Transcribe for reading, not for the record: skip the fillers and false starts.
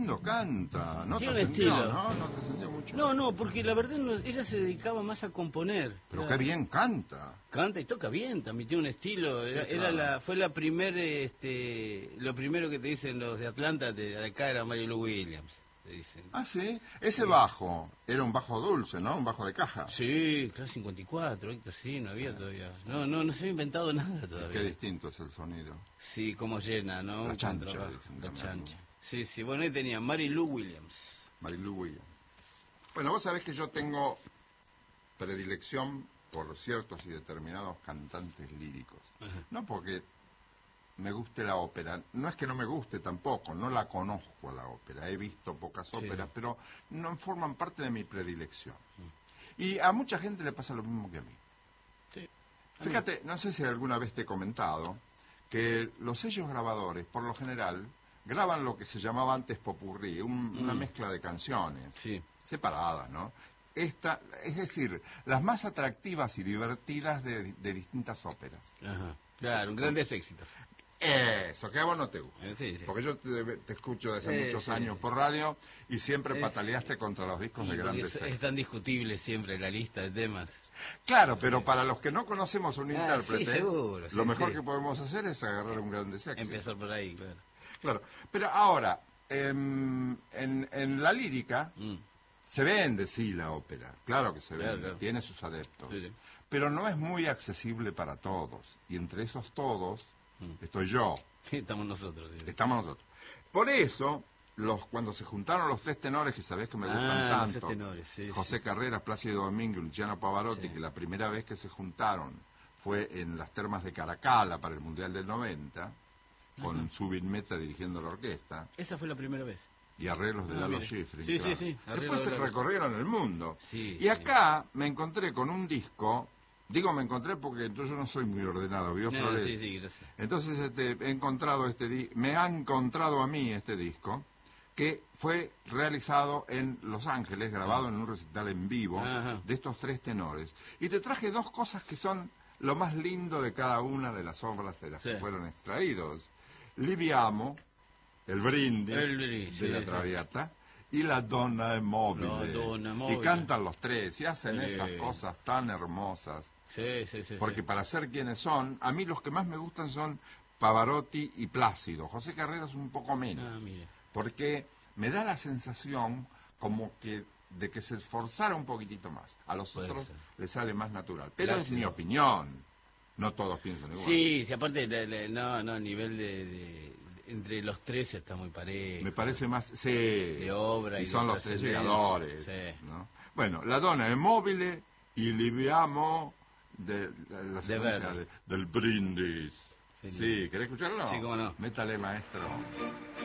lindo canta. No Tiene un trascendió, estilo. ¿no? No trascendió mucho. No, porque la verdad ella se dedicaba más a componer. Pero qué bien canta. Canta y toca bien, también tiene un estilo. Fue la lo primero que te dicen los de Atlanta, de acá era Mary Lou Williams, te dicen. Ah, sí. Ese bajo era un bajo dulce, ¿no? Un bajo de caja. Sí, claro, 54, Héctor, sí, no había todavía. No se había inventado nada todavía. Qué distinto es el sonido. Sí, como llena, ¿no? La chancha, dicen La también, chancha. Sí, bueno, ahí tenía Mary Lou Williams. Mary Lou Williams. Bueno, vos sabés que yo tengo predilección por ciertos y determinados cantantes líricos. Ajá. No porque me guste la ópera, no es que no me guste tampoco, no la conozco a la ópera, he visto pocas óperas, pero no forman parte de mi predilección. Y a mucha gente le pasa lo mismo que a mí. Sí. Fíjate, no sé si alguna vez te he comentado que los sellos grabadores, por lo general, graban lo que se llamaba antes popurrí, una mezcla de canciones, separadas, ¿no? Es decir, las más atractivas y divertidas de distintas óperas. Ajá. Claro, grandes éxitos. Eso, que a vos no te gusta. Sí. Porque yo te escucho desde hace muchos años por radio y siempre pataleaste contra los discos de grandes éxitos. Es tan discutible siempre la lista de temas. Claro, pero para los que no conocemos un intérprete, seguro, lo mejor que podemos hacer es agarrar un gran éxito. Empezar por ahí, claro. Claro, pero ahora, en la lírica se vende, sí, la ópera. Claro que se vende, claro. Tiene sus adeptos. Sí. Pero no es muy accesible para todos. Y entre esos todos estoy yo. Estamos nosotros. Sí. Estamos nosotros. Por eso, cuando se juntaron los tres tenores, que sabés que me gustan tanto, los tres tenores, José Carreras, Plácido Domingo y Luciano Pavarotti, que la primera vez que se juntaron fue en las termas de Caracalla para el Mundial del 90, con Zubin Mehta dirigiendo la orquesta. Esa fue la primera vez. Y arreglos de Lalo Schifrin. Sí, claro. sí. Después se recorrieron el mundo. Sí, y acá me encontré con un disco. Digo me encontré porque yo no soy muy ordenado, ¿vio, Flores? Sí, gracias. Entonces he encontrado me ha encontrado a mí este disco, que fue realizado en Los Ángeles, grabado en un recital en vivo de estos tres tenores. Y te traje dos cosas que son lo más lindo de cada una de las obras de las que fueron extraídos. Liviamo, el brindis de la Traviata, y La Donna è Mobile. Y cantan los tres, y hacen esas cosas tan hermosas. Sí. Porque para ser quienes son, a mí los que más me gustan son Pavarotti y Plácido. José Carreras un poco menos. Porque me da la sensación como que de que se esforzara un poquitito más. A los otros les sale más natural. Pero es mi opinión. No todos piensan igual. Sí, aparte, a nivel de entre los tres está muy parejo. Me parece más, de obra y son los tres llegadores, ¿no? Bueno, La Donna è Mobile y Liviamo de la secuencia del brindis. Sí, ¿querés escucharlo? Sí, cómo no. Métale, maestro.